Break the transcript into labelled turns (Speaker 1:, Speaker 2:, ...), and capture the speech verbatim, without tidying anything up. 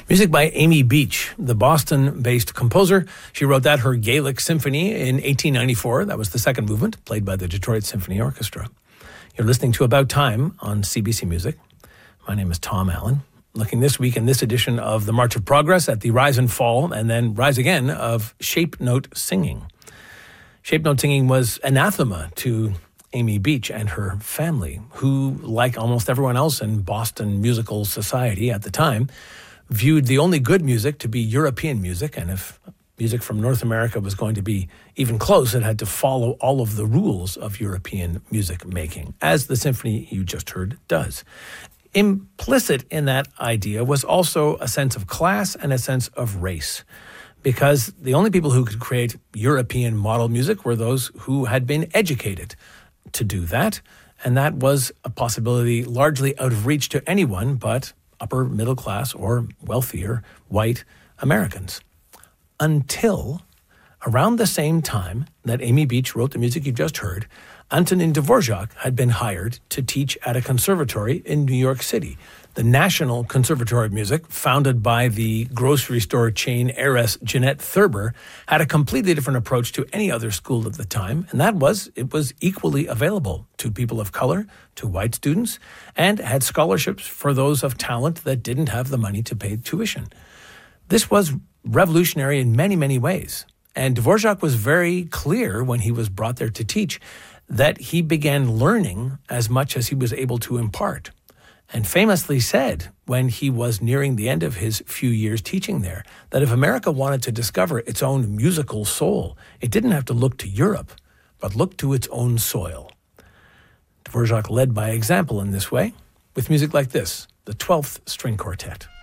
Speaker 1: Music by Amy Beach, the Boston-based composer. She wrote that, her Gaelic Symphony, in eighteen ninety-four. That was the second movement, played by the Detroit Symphony Orchestra. You're listening to About Time on C B C Music. My name is Tom Allen. Looking this week in this edition of the March of Progress at the rise and fall, and then rise again, of Shape Note Singing. Shape Note Singing was anathema to Amy Beach and her family, who, like almost everyone else in Boston musical society at the time, viewed the only good music to be European music, and if music from North America was going to be even close, it had to follow all of the rules of European music making, as the symphony you just heard does. Implicit in that idea was also a sense of class and a sense of race, because the only people who could create European model music were those who had been educated to do that, and that was a possibility largely out of reach to anyone but upper middle class or wealthier white Americans. Until around the same time that Amy Beach wrote the music you just heard, Antonin Dvorak had been hired to teach at a conservatory in New York City. The National Conservatory of Music, founded by the grocery store chain heiress Jeanette Thurber, had a completely different approach to any other school at the time, and that was it was equally available to people of color, to white students, and had scholarships for those of talent that didn't have the money to pay tuition. This was revolutionary in many, many ways, and Dvorak was very clear when he was brought there to teach that he began learning as much as he was able to impart, and famously said when he was nearing the end of his few years teaching there that if America wanted to discover its own musical soul, it didn't have to look to Europe, but look to its own soil. Dvorak led by example in this way with music like this, the twelfth String Quartet.